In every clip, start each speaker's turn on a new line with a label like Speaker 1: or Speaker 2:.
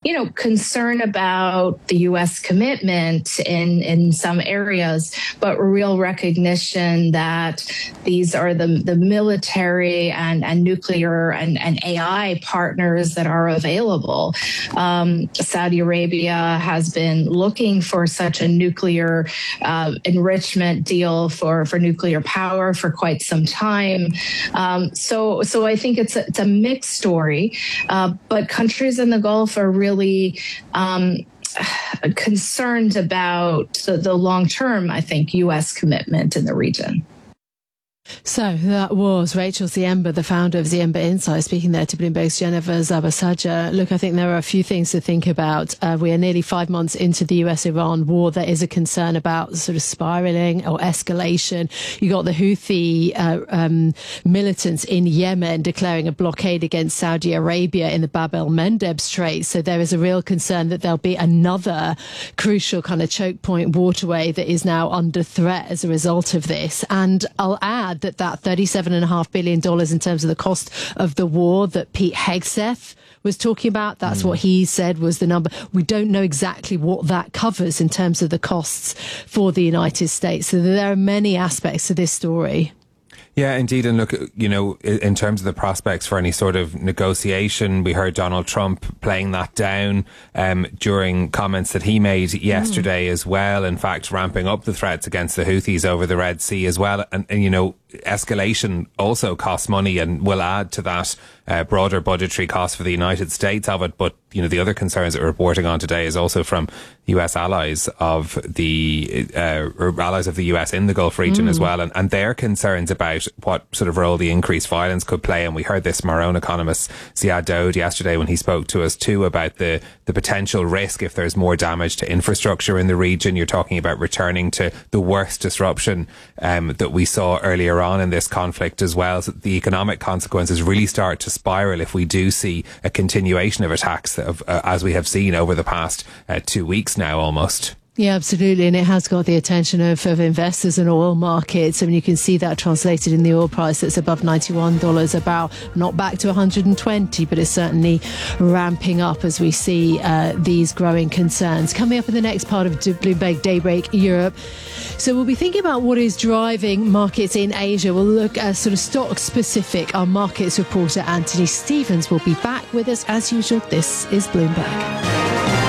Speaker 1: concern about the U.S. commitment in some areas, but real recognition that these are the military and nuclear and AI partners that are available. Saudi Arabia has been looking for such a nuclear enrichment deal for nuclear power for quite some time. So I think it's a mixed story, but countries in the Gulf are really concerned about the long-term, I think, U.S. commitment in the region.
Speaker 2: So that was Rachel Ziemba, the founder of Ziemba Insight, speaking there to Bloomberg's Jennifer Zabasajja. Look, I think there are a few things to think about. We are nearly 5 months into the US-Iran war. There is a concern about sort of spiraling or escalation. You got the Houthi militants in Yemen declaring a blockade against Saudi Arabia in the Bab el-Mandeb Strait. So there is a real concern that there'll be another crucial kind of choke point waterway that is now under threat as a result of this. And I'll add that $37.5 billion in terms of the cost of the war that Pete Hegseth was talking about. That's what he said was the number. We don't know exactly what that covers in terms of the costs for the United States. So there are many aspects to this story.
Speaker 3: Yeah, indeed. And look, in terms of the prospects for any sort of negotiation, we heard Donald Trump playing that down during comments that he made yesterday as well. In fact, ramping up the threats against the Houthis over the Red Sea as well. And escalation also costs money and will add to that broader budgetary cost for the United States of it. But, the other concerns that we're reporting on today is also from US allies of the US in the Gulf region as well. And their concerns about what sort of role the increased violence could play. And we heard this from our own economist, Ziad Daoud, yesterday when he spoke to us too about the potential risk if there's more damage to infrastructure in the region. You're talking about returning to the worst disruption that we saw earlier on in this conflict as well. So the economic consequences really start to spiral if we do see a continuation of attacks as we have seen over the past 2 weeks now almost.
Speaker 2: Yeah, absolutely. And it has got the attention of investors and oil markets. I mean, you can see that translated in the oil price that's above $91 a barrel, not back to 120, but it's certainly ramping up as we see these growing concerns. Coming up in the next part of Bloomberg Daybreak Europe. So we'll be thinking about what is driving markets in Asia. We'll look at sort of stock specific. Our markets reporter Anthony Stevens will be back with us as usual. This is Bloomberg.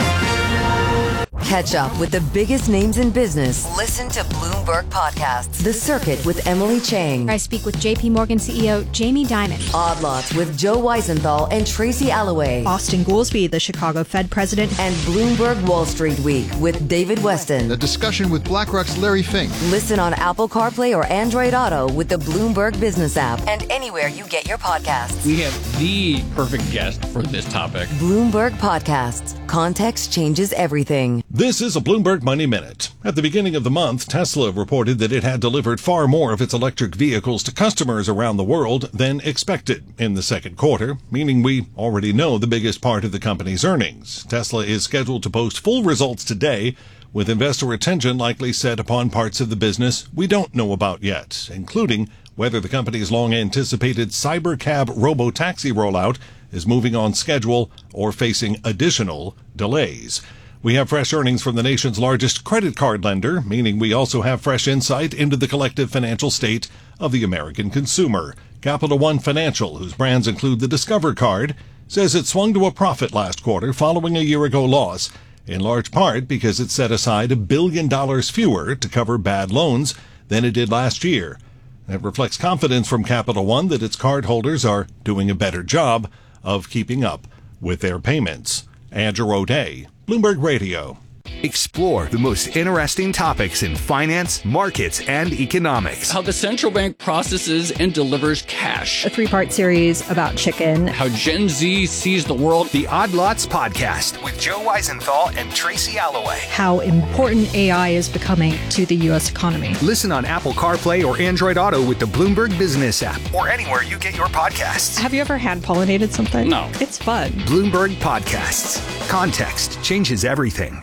Speaker 4: Catch up with the biggest names in business. Listen to Bloomberg Podcasts. The Circuit with Emily Chang.
Speaker 5: I speak with JP Morgan CEO Jamie Dimon.
Speaker 4: Odd Lots with Joe Weisenthal and Tracy Alloway.
Speaker 5: Austin Goolsbee, the Chicago Fed president.
Speaker 4: And Bloomberg Wall Street Week with David Weston.
Speaker 6: The discussion with BlackRock's Larry Fink.
Speaker 4: Listen on Apple CarPlay or Android Auto with the Bloomberg Business app and anywhere you get your podcasts.
Speaker 7: We have the perfect guest for this topic.
Speaker 4: Bloomberg Podcasts. Context changes everything.
Speaker 8: This is a Bloomberg Money Minute. At the beginning of the month, Tesla reported that it had delivered far more of its electric vehicles to customers around the world than expected in the second quarter, meaning we already know the biggest part of the company's earnings. Tesla is scheduled to post full results today, with investor attention likely set upon parts of the business we don't know about yet, including whether the company's long-anticipated Cybercab robo-taxi rollout is moving on schedule or facing additional delays. We have fresh earnings from the nation's largest credit card lender, meaning we also have fresh insight into the collective financial state of the American consumer. Capital One Financial, whose brands include the Discover card, says it swung to a profit last quarter following a year-ago loss, in large part because it set aside $1 billion fewer to cover bad loans than it did last year. That reflects confidence from Capital One that its cardholders are doing a better job of keeping up with their payments. Andrew O'Day, Bloomberg Radio.
Speaker 9: Explore the most interesting topics in finance, markets, and economics.
Speaker 7: How the central bank processes and delivers cash.
Speaker 5: A 3-part series about chicken.
Speaker 7: How Gen Z sees the world.
Speaker 9: The Odd Lots Podcast with Joe Weisenthal and Tracy Alloway.
Speaker 5: How important AI is becoming to the U.S. economy.
Speaker 9: Listen on Apple CarPlay or Android Auto with the Bloomberg Business app or anywhere you get your podcasts.
Speaker 5: Have you ever hand-pollinated something?
Speaker 7: No.
Speaker 5: It's fun.
Speaker 9: Bloomberg Podcasts. Context changes everything.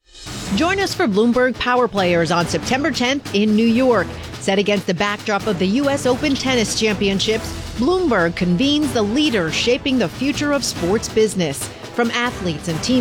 Speaker 10: Join us for Bloomberg Power Players on September 10th in New York. Set against the backdrop of the U.S. Open Tennis Championships, Bloomberg convenes the leaders shaping the future of sports business. From athletes and team